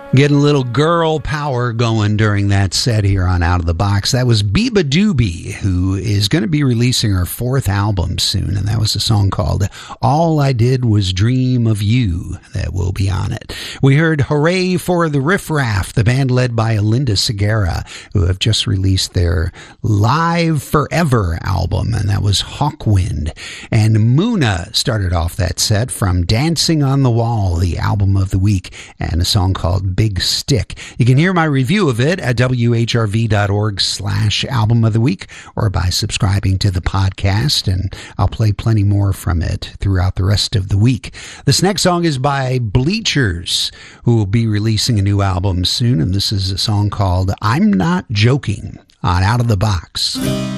Getting a little girl power going during that set here on Out of the Box. That was beabadoobee, who is going to be releasing her fourth album soon, and that was a song called All I Did Was Dream of You that will be on it. We heard Hooray for the Riff Raff, the band led by Linda Segura, who have just released their Live Forever album, and that was Hawkwind. And Muna started off that set from Dancing on the Wall, the album of the week, and a song called Big Stick. You can hear my review of it at whrv.org/album of the week or by subscribing to the podcast, and I'll play plenty more from it throughout the rest of the week. This next song is by Bleachers, who will be releasing a new album soon, and this is a song called I'm Not Joking on Out of the Box.